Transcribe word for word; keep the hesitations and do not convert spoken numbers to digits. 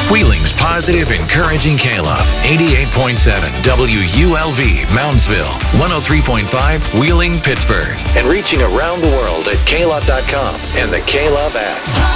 Wheeling's positive, encouraging K-Love. eighty-eight point seven W U L V, Moundsville. one oh three point five, Wheeling, Pittsburgh. And reaching around the world at K Love dot com and the K-Love app.